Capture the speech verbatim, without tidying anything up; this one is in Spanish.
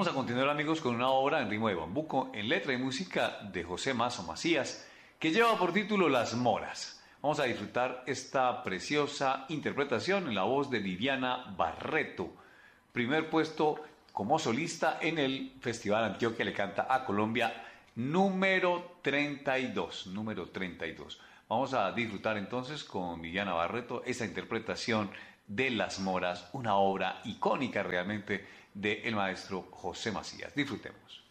Vamos a continuar, amigos, con una obra en ritmo de bambuco, en letra y música de José Mazo Macías, que lleva por título Las Moras. Vamos a disfrutar esta preciosa interpretación en la voz de Viviana Barreto, primer puesto como solista en el Festival Antioquia Le Canta a Colombia número treinta y dos, número treinta y dos. Vamos a disfrutar entonces con Viviana Barreto esa interpretación de Las Moras, una obra icónica realmente del maestro José Macías. Disfrutemos.